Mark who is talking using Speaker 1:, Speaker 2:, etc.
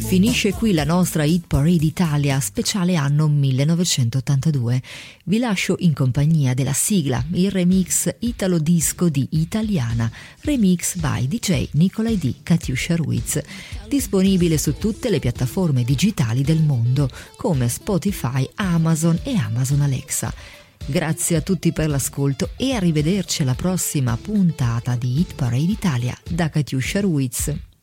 Speaker 1: Finisce qui la nostra Hit Parade Italia, speciale anno 1982. Vi lascio in compagnia della sigla, il remix Italo Disco di Italiana, remix by DJ Nicolai D. Katiuscia Ruiz, disponibile su tutte le piattaforme digitali del mondo, come Spotify, Amazon e Amazon Alexa. Grazie a tutti per l'ascolto e arrivederci alla prossima puntata di Hit Parade Italia da Katiuscia Ruiz.